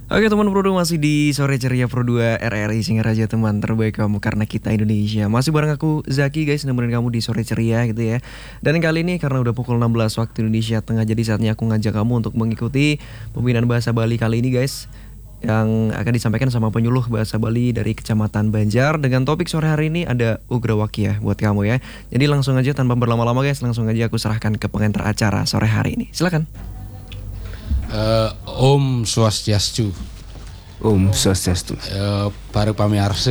Oke teman Pro 2 masih di Sore Ceria Pro 2 RRI Singaraja, teman terbaik kamu karena kita Indonesia. Masih bareng aku Zaki guys, nemenin kamu di Sore Ceria gitu ya. Dan kali ini karena udah pukul 16 waktu Indonesia Tengah, jadi saatnya aku ngajak kamu untuk mengikuti pembinaan bahasa Bali kali ini guys, yang akan disampaikan sama penyuluh bahasa Bali dari Kecamatan Banjar. Dengan topik sore hari ini ada Ugrawakia buat kamu ya. Jadi langsung aja tanpa berlama-lama guys, langsung aja aku serahkan ke pengantar acara sore hari ini. Silakan. Om Swastiastu. Om Swastiastu. Para pamirsa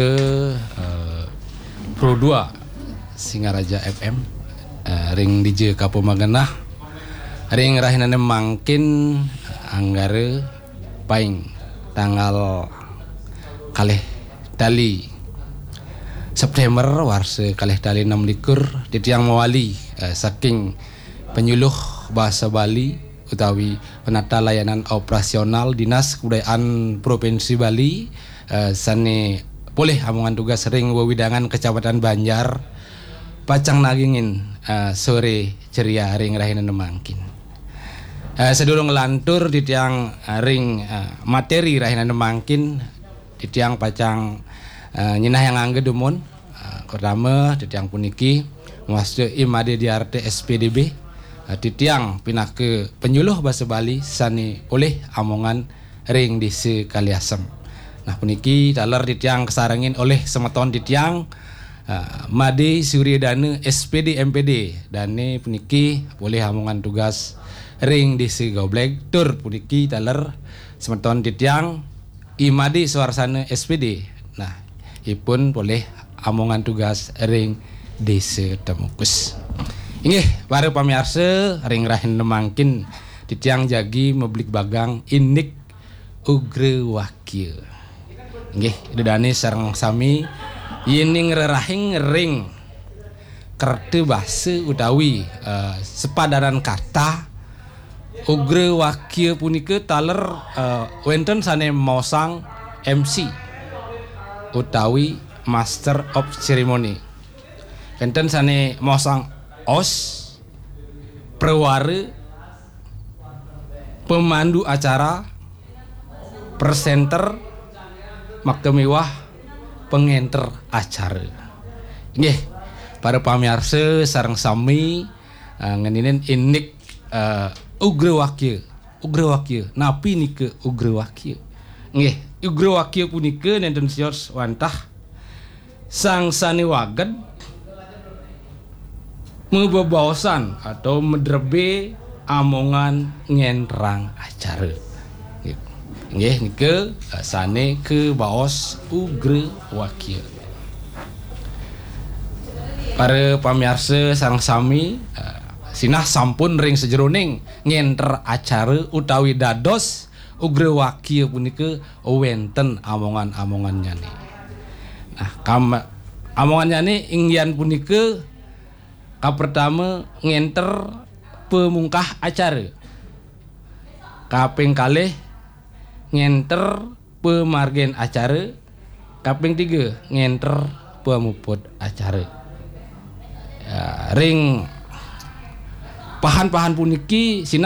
Pro 2 Singaraja FM, ring DJ Kapo Magenah, ring rahinane mangkin anggare paing tanggal kalih dali September warse kalih dali 6 di tiang mawali saking penyuluh bahasa Bali utawi penata layanan operasional Dinas Kebudayaan Provinsi Bali, sane boleh amungan tugas ring wewidangan Kecamatan Banjar pacang nagingin sore ceria ring rahinan mangkin. Sedurung ngelantur di tiang ring materi rahinan mangkin di tiang pacang nyinah yang angge dumon pertama di tiang puniki Masde Imade Diarte SPDB di tiang pinah ke penyuluh bahasa Bali sani oleh amongan ring di Kaliasem. Nah puniki dalar di tiang kesarangin oleh semeton di tiang Made Suryadana SPD MPD dane puniki boleh amongan tugas ring di Goblek tur puniki dalar semeton di tiang Imade Suarsana SPD. Nah ipun boleh amongan tugas ring di Temukus. Inggih, para pamirsa ring rahin nemangkin di tiang jagi meblik bagang inik Ugrawakia. Inggih, dedane sareng sami yening rerahing ring kerte basa utawi sepadaran kata Ugrawakia punika taler wonten sane mosang MC utawi Master of Ceremony. Wonten sane mosang OS, pewara, pemandu acara, presenter, makemewah, pengenter acara. Nggih, para pamirsa sareng sami ngeninen inik Ugrawakia. Ugrawakia, napi nike Ugrawakia. Nggih, Ugrawakia punika nenten sios wantah sang saniwagan mebebaosan atau medrebe amongan ngentrang acara. Nggih nike sane ke baos Ugrawakia. Para pamirsa sareng sami sinah sampun ring sejeroning ngenter acara utawi dados Ugrawakia punika wenten amongan-amongan nyane. Nah, amongan nyane ingyan punika pertama ngenter pemungkah acara, kaping kalih ngenter pemargen acara, kaping 3 ngenter pemuput acara. Ring pahan-pahan puniki